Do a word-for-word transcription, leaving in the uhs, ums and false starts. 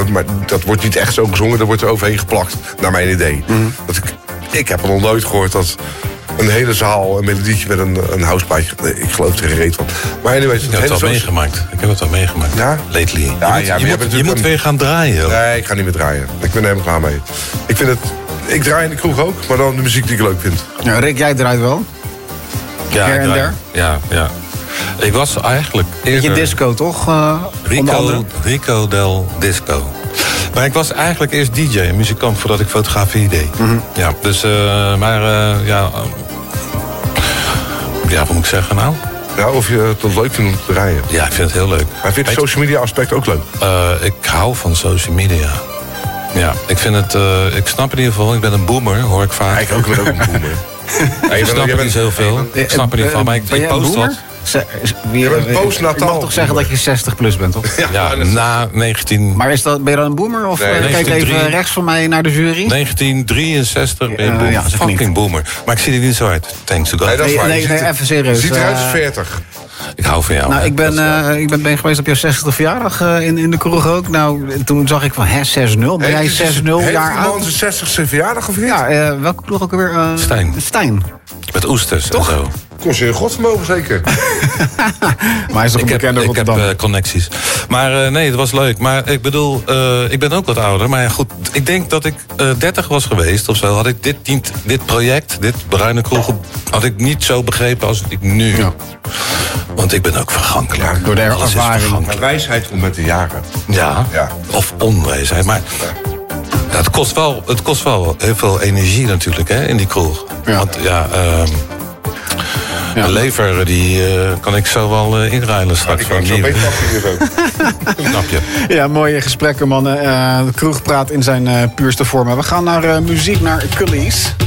dat, maar dat wordt niet echt zo gezongen, dat wordt er overheen geplakt, naar mijn idee. Mm. Dat ik, ik heb nog nooit gehoord dat een hele zaal een melodietje met een, een houseplaatje. Ik geloof er geen reet van. Maar anyway, ik heb het al zo... meegemaakt. Ik heb het al meegemaakt. Ja? Lately. Je ja, moet, ja, je je moet, je moet weer gaan draaien. Hoor. Nee, ik ga niet meer draaien. Ik ben er helemaal klaar mee. Ik vind het... Ik draai in de kroeg ook, maar dan de muziek die ik leuk vind. Ja, Rick, jij draait wel? Ja, her en der? Ja, ja. Ik was eigenlijk eerder... Beetje disco, toch? Uh, Rico, Rico del Disco. Maar ik was eigenlijk eerst D J, een muzikant, voordat ik fotografie deed. Mm-hmm. Ja, dus, uh, maar, uh, ja... Uh, ja, wat moet ik zeggen nou? Ja, of je het leuk vindt om te draaien. Ja, ik vind het heel leuk. Maar vind je het social media aspect ook leuk? Uh, ik hou van social media. Ja, ik vind het... Uh, ik snap in ieder geval, ik ben een boomer, hoor ik vaak. Ik ook, ben ook een boomer. Ja, ik snap er niet zoveel. Ik snap er niet van, maar ik, ik post wat. Se, wie, je mag toch zeggen dat je zestig plus bent, toch? Ja, ja na negentien... Maar is dat, ben je dan een boomer? Of nee, kijk even rechts van mij naar de jury? negentien drieënzestig ben je boomer. Uh, ja, fucking boomer. Maar ik zie er niet zo uit. Thanks to God. Nee, dat is waar. Nee, nee, nee, even serieus. Je ziet eruit als veertig. Ik hou van jou. Nou, ik ben, uh, ik ben, ben geweest op jouw zestigste verjaardag uh, in, in de kroeg ook. Nou, toen zag ik van, hè, zes nul. Ben jij zes nul jaar oud? Heeft zijn zestigste verjaardag of niet? Ja, uh, welke kroeg ook alweer? Uh, Stijn. Stijn. Met oesters toch? En zo. Kost je een godvermogen zeker. Maar hij is toch een bekende Rotterdam. Ik heb uh, connecties. Maar uh, nee, het was leuk. Maar ik bedoel, uh, ik ben ook wat ouder. Maar ja, goed, ik denk dat ik uh, dertig was geweest of zo. Had ik dit, niet, dit project, dit Bruine Kroeg, had ik niet zo begrepen als ik nu. Ja. Want ik ben ook vergankelijk. Ja, door de ervaring. Maar wijsheid komt met de jaren. Ja, ja. Of onwijsheid. Maar ja, het, kost wel, het kost wel heel veel energie natuurlijk, hè, in die kroeg. Ja. Want ja... Uh, Ja. De lever, die uh, kan ik zo wel uh, inruilen straks. Ja, die kan ik zo beter hier zo. Snap je? Ja, mooie gesprekken, mannen. Uh, de kroeg praat in zijn uh, puurste vorm. We gaan naar uh, muziek, naar Cullies.